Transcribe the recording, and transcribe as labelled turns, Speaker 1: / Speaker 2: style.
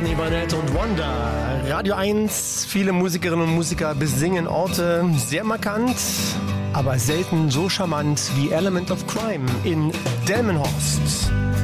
Speaker 1: Courtney Barnett und Wonder. Radio 1, viele Musikerinnen und Musiker besingen Orte sehr markant, aber selten so charmant wie Element of Crime in Delmenhorst.